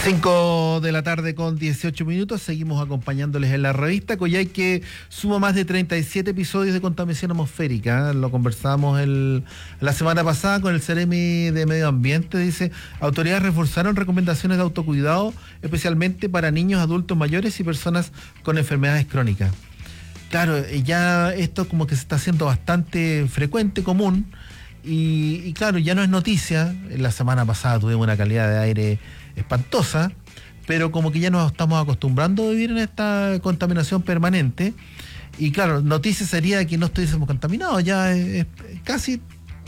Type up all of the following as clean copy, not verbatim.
5 de la tarde con 18 minutos, seguimos acompañándoles en la revista Coyhaique suma más de 37 episodios de contaminación atmosférica. Lo conversamos la semana pasada con el Ceremi de Medio Ambiente. Dice, autoridades reforzaron recomendaciones de autocuidado, especialmente para niños, adultos mayores y personas con enfermedades crónicas. Claro, ya esto como que se está haciendo bastante frecuente, común, y claro, ya no es noticia. La semana pasada tuvimos una calidad de aire espantosa, pero como que ya nos estamos acostumbrando a vivir en esta contaminación permanente, y claro, noticia sería que no estuviésemos contaminados, ya es casi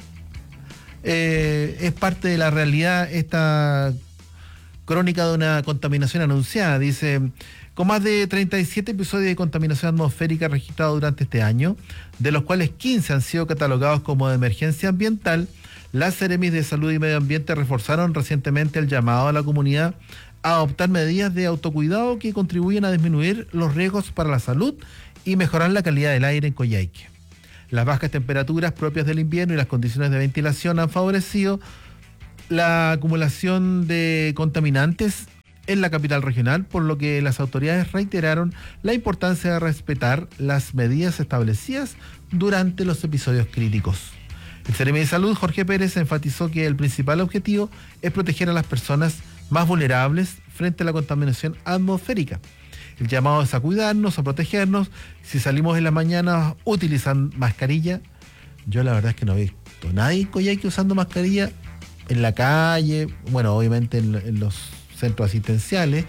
es parte de la realidad esta crónica de una contaminación anunciada. Dice, con más de 37 episodios de contaminación atmosférica registrados durante este año, de los cuales 15 han sido catalogados como de emergencia ambiental, las Ceremis de Salud y Medio Ambiente reforzaron recientemente el llamado a la comunidad a adoptar medidas de autocuidado que contribuyen a disminuir los riesgos para la salud y mejorar la calidad del aire en Coyhaique. Las bajas temperaturas propias del invierno y las condiciones de ventilación han favorecido la acumulación de contaminantes en la capital regional, por lo que las autoridades reiteraron la importancia de respetar las medidas establecidas durante los episodios críticos. El Ceremi de Salud, Jorge Pérez, enfatizó que el principal objetivo es proteger a las personas más vulnerables frente a la contaminación atmosférica. El llamado es a cuidarnos, a protegernos. Si salimos en la mañana, utilizan mascarilla. Yo la verdad es que no he visto a nadie en Coyhaique usando mascarilla en la calle, bueno, obviamente en los centros asistenciales,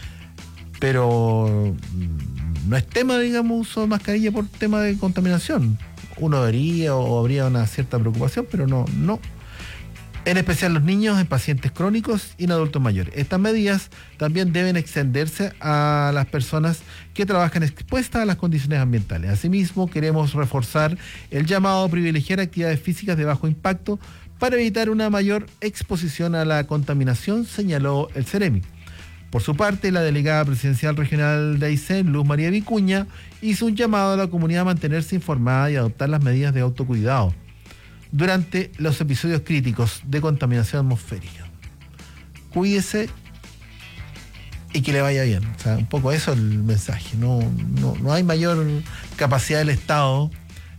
pero no es tema, digamos, uso de mascarilla por tema de contaminación. Uno debería o habría una cierta preocupación, pero no. En especial los niños, en pacientes crónicos y en adultos mayores. Estas medidas también deben extenderse a las personas que trabajan expuestas a las condiciones ambientales. Asimismo, queremos reforzar el llamado a privilegiar actividades físicas de bajo impacto para evitar una mayor exposición a la contaminación, señaló el Ceremi. Por su parte, la delegada presidencial regional de Aysén, Luz María Vicuña, hizo un llamado a la comunidad a mantenerse informada y adoptar las medidas de autocuidado durante los episodios críticos de contaminación atmosférica. Cuídese y que le vaya bien. O sea, un poco eso es el mensaje. No hay mayor capacidad del Estado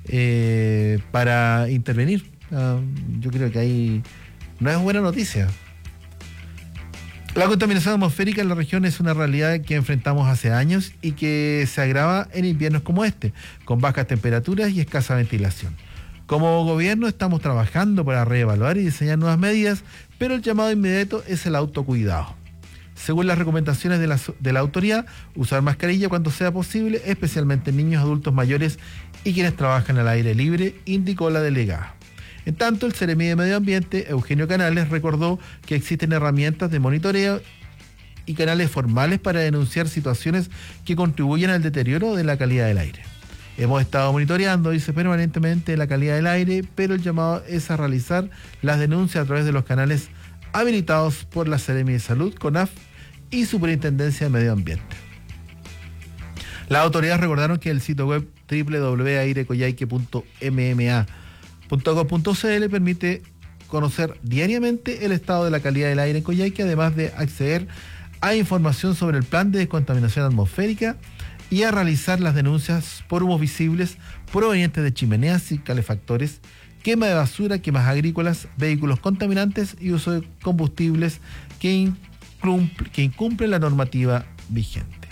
para intervenir. Yo creo que ahí no es buena noticia. La contaminación atmosférica en la región es una realidad que enfrentamos hace años y que se agrava en inviernos como este, con bajas temperaturas y escasa ventilación. Como gobierno estamos trabajando para reevaluar y diseñar nuevas medidas, pero el llamado inmediato es el autocuidado. Según las recomendaciones de la autoridad, usar mascarilla cuando sea posible, especialmente en niños, adultos mayores y quienes trabajan al aire libre, indicó la delegada. En tanto, el Ceremi de Medio Ambiente, Eugenio Canales, recordó que existen herramientas de monitoreo y canales formales para denunciar situaciones que contribuyen al deterioro de la calidad del aire. Hemos estado monitoreando, dice, permanentemente la calidad del aire, pero el llamado es a realizar las denuncias a través de los canales habilitados por la Ceremi de Salud, CONAF y Superintendencia de Medio Ambiente. Las autoridades recordaron que el sitio web www.airecoyhaique.mma.gov.cl permite conocer diariamente el estado de la calidad del aire en Coyhaique, además de acceder a información sobre el plan de descontaminación atmosférica y a realizar las denuncias por humos visibles provenientes de chimeneas y calefactores, quema de basura, quemas agrícolas, vehículos contaminantes y uso de combustibles que incumplen la normativa vigente.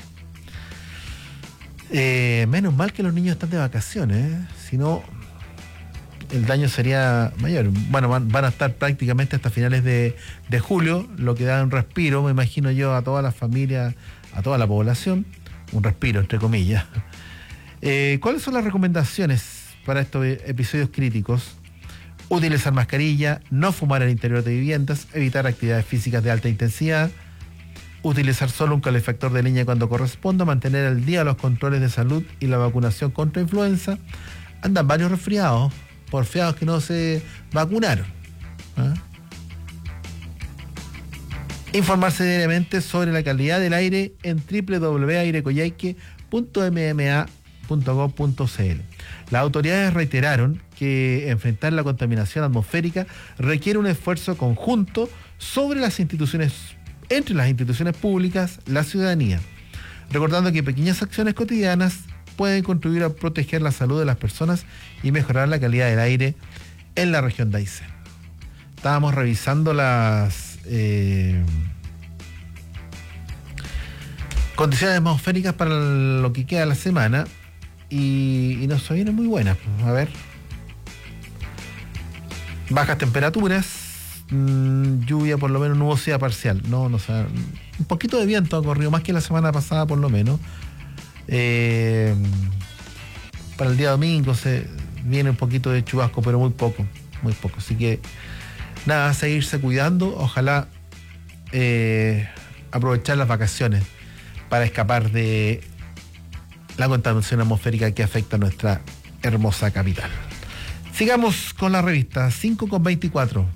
Menos mal que los niños están de vacaciones, si no el daño sería mayor. Bueno, van a estar prácticamente hasta finales de julio, lo que da un respiro, me imagino yo, a todas las familias, a toda la población, un respiro entre comillas. ¿Cuáles son las recomendaciones para estos episodios críticos? Utilizar mascarilla, no fumar al interior de viviendas, evitar actividades físicas de alta intensidad, utilizar solo un calefactor de leña cuando corresponda, mantener al día los controles de salud y la vacunación contra influenza. Andan varios resfriados, porfiados que no se vacunaron. Informarse diariamente sobre la calidad del aire en www.airecoyhaique.mma.gov.cl. Las autoridades reiteraron que enfrentar la contaminación atmosférica requiere un esfuerzo conjunto sobre las instituciones entre las instituciones públicas, la ciudadanía, recordando que pequeñas acciones cotidianas pueden contribuir a proteger la salud de las personas y mejorar la calidad del aire en la región de Aysén. Estábamos revisando las condiciones atmosféricas para lo que queda de la semana y nos vienen muy buenas. A ver, bajas temperaturas, lluvia, por lo menos nubosidad parcial, no sé, un poquito de viento ha corrido más que la semana pasada, por lo menos. Para el día domingo se viene un poquito de chubasco, pero muy poco, así que nada, seguirse cuidando, ojalá aprovechar las vacaciones para escapar de la contaminación atmosférica que afecta a nuestra hermosa capital. Sigamos con la revista 5:24.